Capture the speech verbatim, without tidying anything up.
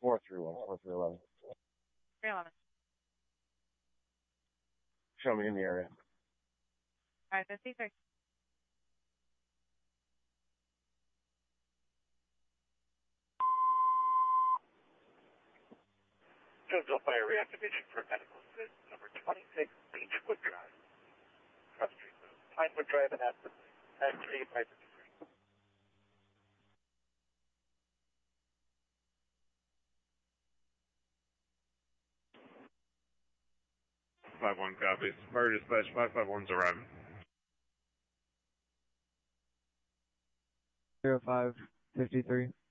four three one, four three eleven. three eleven. Show me in the area. five fifty-three. Jonesville Fire reactivation for medical assist, number twenty-six, Beechwood Drive. Cross Street, Pinewood Drive, and Aspen. At three five fifty-three. five one copies. Fire dispatch, five five one's arriving. zero five fifty-three.